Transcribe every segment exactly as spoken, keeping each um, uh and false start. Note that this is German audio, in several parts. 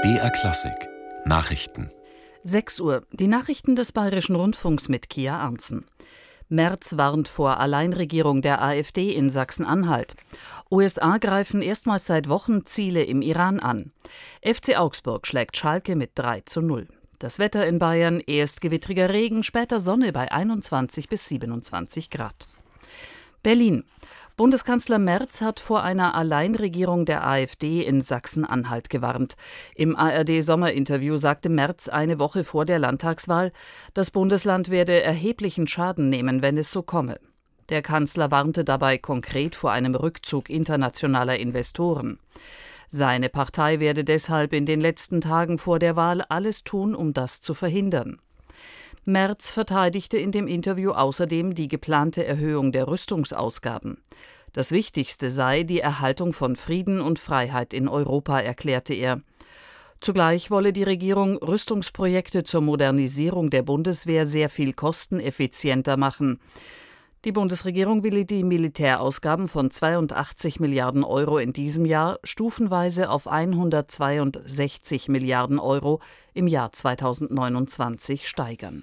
B R Klassik Nachrichten. sechs Uhr. Die Nachrichten des Bayerischen Rundfunks mit Kia Arntzen. Merz warnt vor Alleinregierung der AfD in Sachsen-Anhalt. U S A greifen erstmals seit Wochen Ziele im Iran an. F C Augsburg schlägt Schalke mit drei zu null. Das Wetter in Bayern: erst gewittriger Regen, später Sonne bei einundzwanzig bis siebenundzwanzig Grad. Berlin. Bundeskanzler Merz hat vor einer Alleinregierung der AfD in Sachsen-Anhalt gewarnt. Im A R D-Sommerinterview sagte Merz eine Woche vor der Landtagswahl, das Bundesland werde erheblichen Schaden nehmen, wenn es so komme. Der Kanzler warnte dabei konkret vor einem Rückzug internationaler Investoren. Seine Partei werde deshalb in den letzten Tagen vor der Wahl alles tun, um das zu verhindern. Merz verteidigte in dem Interview außerdem die geplante Erhöhung der Rüstungsausgaben. Das Wichtigste sei die Erhaltung von Frieden und Freiheit in Europa, erklärte er. Zugleich wolle die Regierung Rüstungsprojekte zur Modernisierung der Bundeswehr sehr viel kosteneffizienter machen. Die Bundesregierung will die Militärausgaben von zweiundachtzig Milliarden Euro in diesem Jahr stufenweise auf hundertzweiundsechzig Milliarden Euro im Jahr zweitausendneunundzwanzig steigern.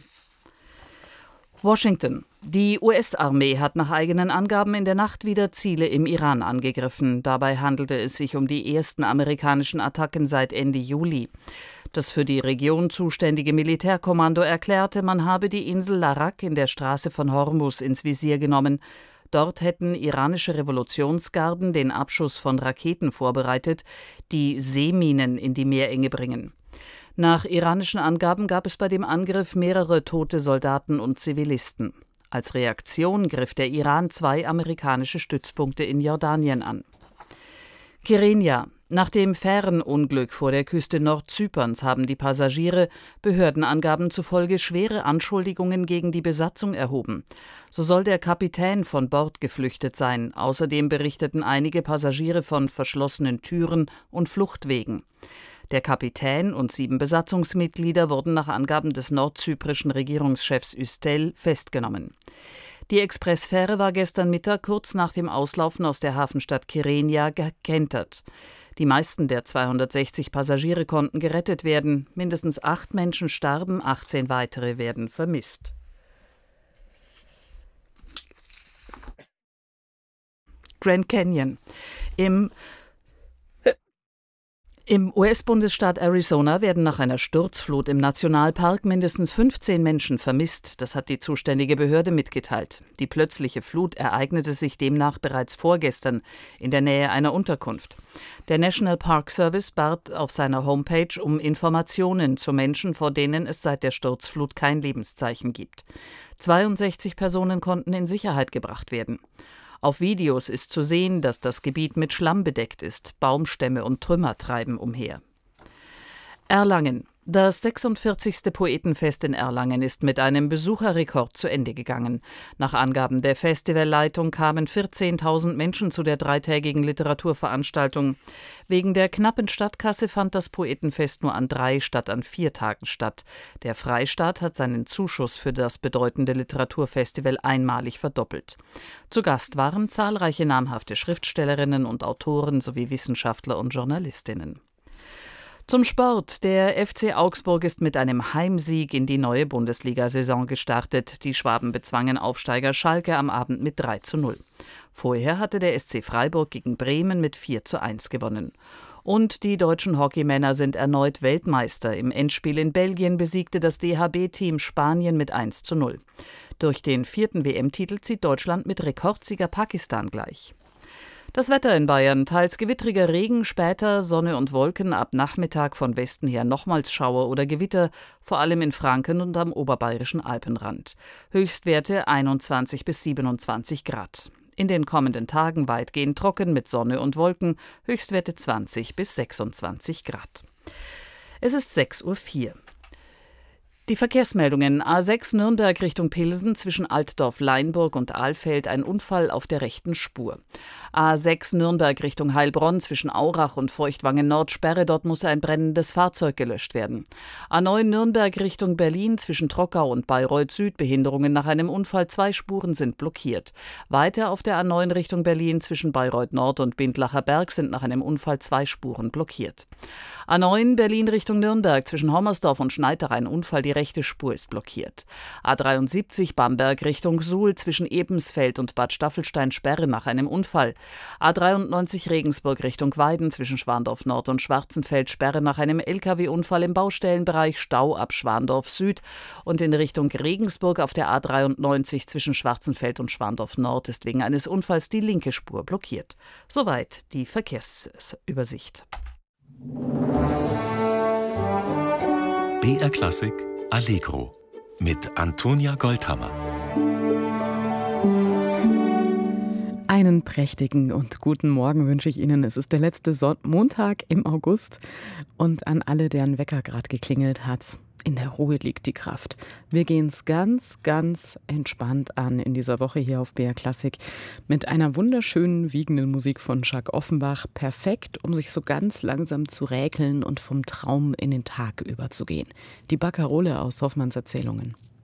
Washington. Die U S-Armee hat nach eigenen Angaben in der Nacht wieder Ziele im Iran angegriffen. Dabei handelte es sich um die ersten amerikanischen Attacken seit Ende Juli. Das für die Region zuständige Militärkommando erklärte, man habe die Insel Larak in der Straße von Hormuz ins Visier genommen. Dort hätten iranische Revolutionsgarden den Abschuss von Raketen vorbereitet, die Seeminen in die Meerenge bringen. Nach iranischen Angaben gab es bei dem Angriff mehrere tote Soldaten und Zivilisten. Als Reaktion griff der Iran zwei amerikanische Stützpunkte in Jordanien an. Kyrenia. Nach dem Fährenunglück vor der Küste Nordzyperns haben die Passagiere Behördenangaben zufolge schwere Anschuldigungen gegen die Besatzung erhoben. So soll der Kapitän von Bord geflüchtet sein. Außerdem berichteten einige Passagiere von verschlossenen Türen und Fluchtwegen. Der Kapitän und sieben Besatzungsmitglieder wurden nach Angaben des nordzyprischen Regierungschefs Üstel festgenommen. Die Expressfähre war gestern Mittag kurz nach dem Auslaufen aus der Hafenstadt Kyrenia gekentert. Die meisten der zweihundertsechzig Passagiere konnten gerettet werden. Mindestens acht Menschen starben, achtzehn weitere werden vermisst. Grand Canyon. Im Im U S-Bundesstaat Arizona werden nach einer Sturzflut im Nationalpark mindestens fünfzehn Menschen vermisst. Das hat die zuständige Behörde mitgeteilt. Die plötzliche Flut ereignete sich demnach bereits vorgestern in der Nähe einer Unterkunft. Der National Park Service bat auf seiner Homepage um Informationen zu Menschen, vor denen es seit der Sturzflut kein Lebenszeichen gibt. zweiundsechzig Personen konnten in Sicherheit gebracht werden. Auf Videos ist zu sehen, dass das Gebiet mit Schlamm bedeckt ist. Baumstämme und Trümmer treiben umher. Erlangen. Das sechsundvierzigste Poetenfest in Erlangen ist mit einem Besucherrekord zu Ende gegangen. Nach Angaben der Festivalleitung kamen vierzehntausend Menschen zu der dreitägigen Literaturveranstaltung. Wegen der knappen Stadtkasse fand das Poetenfest nur an drei statt an vier Tagen statt. Der Freistaat hat seinen Zuschuss für das bedeutende Literaturfestival einmalig verdoppelt. Zu Gast waren zahlreiche namhafte Schriftstellerinnen und Autoren sowie Wissenschaftler und Journalistinnen. Zum Sport. Der F C Augsburg ist mit einem Heimsieg in die neue Bundesliga-Saison gestartet. Die Schwaben bezwangen Aufsteiger Schalke am Abend mit drei zu null. Vorher hatte der S C Freiburg gegen Bremen mit vier zu eins gewonnen. Und die deutschen Hockeymänner sind erneut Weltmeister. Im Endspiel in Belgien besiegte das D H B-Team Spanien mit eins zu null. Durch den vierten W M-Titel zieht Deutschland mit Rekordsieger Pakistan gleich. Das Wetter in Bayern: teils gewittriger Regen, später Sonne und Wolken, ab Nachmittag von Westen her nochmals Schauer oder Gewitter, vor allem in Franken und am oberbayerischen Alpenrand. Höchstwerte einundzwanzig bis siebenundzwanzig Grad. In den kommenden Tagen weitgehend trocken mit Sonne und Wolken, Höchstwerte zwanzig bis sechsundzwanzig Grad. Es ist sechs Uhr vier. Die Verkehrsmeldungen: A sechs Nürnberg Richtung Pilsen zwischen Altdorf-Leinburg und Alfeld ein Unfall auf der rechten Spur. A sechs Nürnberg Richtung Heilbronn zwischen Aurach und Feuchtwangen Nord Sperre, dort muss ein brennendes Fahrzeug gelöscht werden. A neun Nürnberg Richtung Berlin zwischen Trockau und Bayreuth Süd Behinderungen nach einem Unfall, zwei Spuren sind blockiert. Weiter auf der A neun Richtung Berlin zwischen Bayreuth Nord und Bindlacher Berg sind nach einem Unfall zwei Spuren blockiert. A neun Berlin Richtung Nürnberg zwischen Hommersdorf und Schneider ein Unfall, die rechte Spur ist blockiert. A dreiundsiebzig Bamberg Richtung Suhl zwischen Ebensfeld und Bad Staffelstein Sperre nach einem Unfall. A dreiundneunzig Regensburg Richtung Weiden zwischen Schwandorf Nord und Schwarzenfeld Sperre nach einem L K W-Unfall im Baustellenbereich, Stau ab Schwandorf Süd, und in Richtung Regensburg auf der A dreiundneunzig zwischen Schwarzenfeld und Schwandorf Nord ist wegen eines Unfalls die linke Spur blockiert. Soweit die Verkehrsübersicht. B R Klassik Allegro mit Antonia Goldhammer. Einen prächtigen und guten Morgen wünsche ich Ihnen. Es ist der letzte Son- Montag im August und an alle, deren Wecker gerade geklingelt hat. In der Ruhe liegt die Kraft. Wir gehen es ganz, ganz entspannt an in dieser Woche hier auf B R Klassik mit einer wunderschönen, wiegenden Musik von Jacques Offenbach. Perfekt, um sich so ganz langsam zu räkeln und vom Traum in den Tag überzugehen. Die Barkarole aus Hoffmanns Erzählungen.